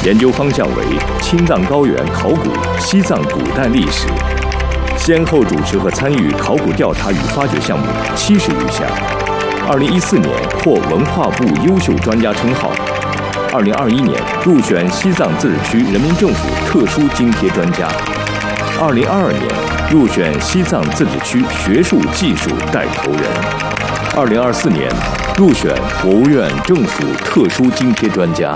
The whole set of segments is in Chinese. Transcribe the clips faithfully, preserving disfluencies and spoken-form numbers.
研究方向为青藏高原考古、西藏古代历史，先后主持和参与考古调查与发掘项目七十余项。二零一四年获文化部优秀专家称号。二零二一年入选西藏自治区人民政府特殊津贴专家。二零二二年入选西藏自治区学术技术带头人。二零二四年入选国务院政府特殊津贴专家。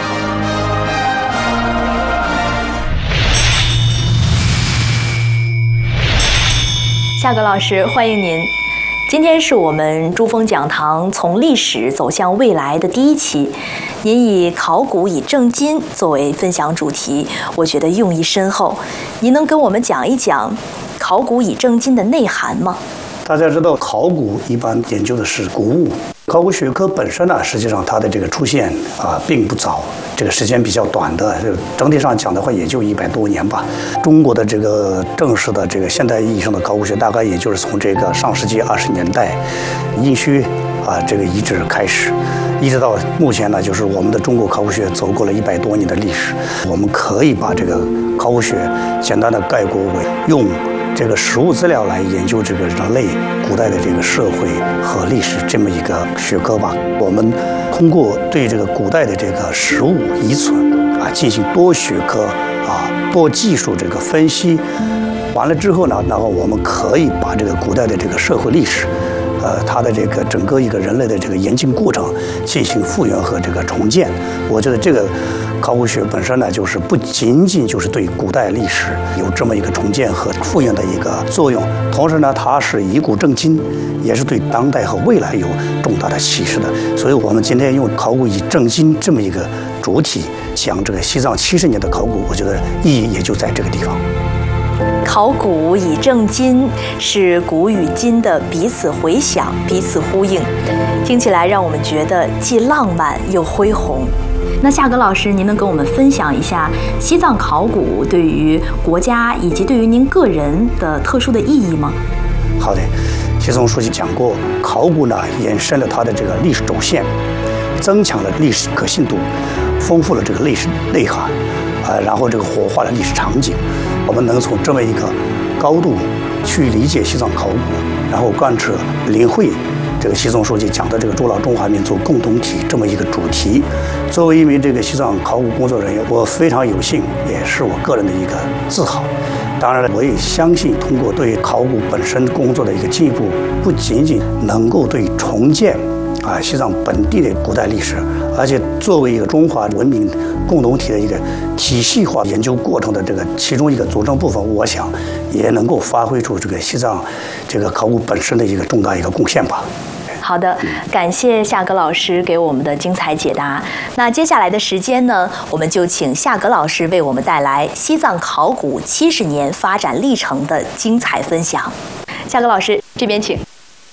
夏格老师，欢迎您。今天是我们珠峰讲堂从历史走向未来的第一期，您以考古以正今作为分享主题，我觉得用意深厚。您能跟我们讲一讲考古以正今的内涵吗？ 大家知道，考古一般研究的是古物。考古学科本身呢，实际上它的这个出现啊，并不早，这个时间比较短的，整体上讲的话，也就一百多年吧。中国的这个正式的这个现代意义上的考古学，大概也就是从这个上世纪二十年代殷墟啊这个遗址开始，一直到目前呢，就是我们的中国考古学走过了一百多年的历史。我们可以把这个考古学简单的概括为用这个实物资料来研究这个人类古代的这个社会和历史这么一个学科吧。我们通过对这个古代的这个实物遗存啊进行多学科啊多技术这个分析，完了之后呢，然后我们可以把这个古代的这个社会历史，呃，它的这个整个一个人类的这个演进过程进行复原和这个重建。我觉得这个考古学本身呢，就是不仅仅就是对古代历史有这么一个重建和复原的一个作用，同时呢，它是以古正今，也是对当代和未来有重大的启示的。所以，我们今天用考古以正今这么一个主体讲这个西藏七十年的考古，我觉得意义也就在这个地方。 考古以正今是古与今的彼此回响、彼此呼应，听起来让我们觉得既浪漫又恢宏。那夏格老师，您能跟我们分享一下西藏考古对于国家以及对于您个人的特殊的意义吗？ 好的，习总书记讲过，考古呢延伸了它的这个历史轴线，增强了历史可信度，丰富了这个历史内涵，呃，然后这个活化了历史场景。我们能从这么一个高度去理解西藏考古，然后贯彻领会这个习总书记讲的这个“筑牢中华民族共同体”这么一个主题。作为一名这个西藏考古工作人员，我非常有幸，也是我个人的一个自豪。当然了，我也相信，通过对考古本身工作的一个进一步，不仅仅能够对重建啊西藏本地的古代历史，而且作为一个中华文明共同体的一个体系化研究过程的这个其中一个组成部分，我想也能够发挥出这个西藏这个考古本身的一个重大一个贡献吧。 好的，感谢夏格老师给我们的精彩解答。那接下来的时间呢，我们就请夏格老师为我们带来西藏考古七十年发展历程的精彩分享。夏格老师，这边请。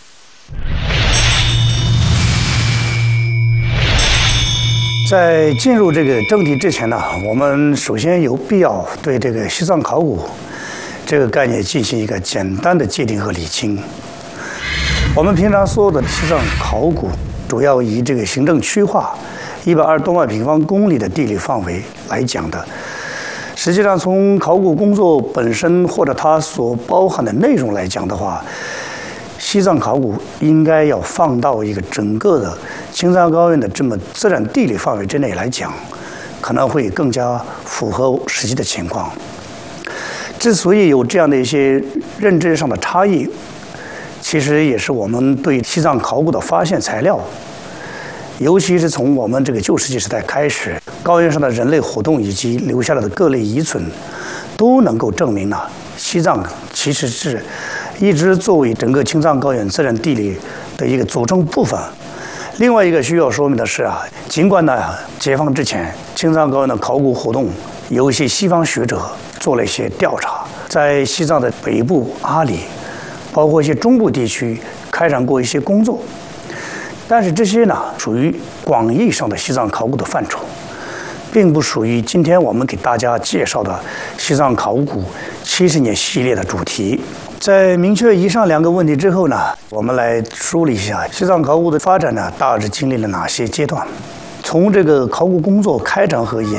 在进入这个正题之前呢，我们首先有必要对这个西藏考古这个概念进行一个简单的界定和理清。我们平常说的西藏考古，主要以这个行政区划一百二十多万平方公里的地理范围来讲的。实际上，从考古工作本身或者它所包含的内容来讲的话，西藏考古应该要放到一个整个的青藏高原的这么自然地理范围之内来讲，可能会更加符合实际的情况。之所以有这样的一些认知上的差异，其实也是我们对西藏考古的发现材料，尤其是从我们这个旧石器时代开始，高原上的人类活动以及留下来的各类遗存，都能够证明呢，西藏其实是一直作为整个青藏高原自然地理的一个组成部分。另外一个需要说明的是啊，尽管呢解放之前青藏高原的考古活动有一些西方学者做了一些调查，在西藏的北部阿里，包括一些中部地区开展过一些工作，但是这些呢属于广义上的西藏考古的范畴，并不属于今天我们给大家介绍的西藏考古七十年系列的主题。在明确以上两个问题之后呢，我们来梳理一下西藏考古的发展呢，大致经历了哪些阶段。从这个考古工作开展和研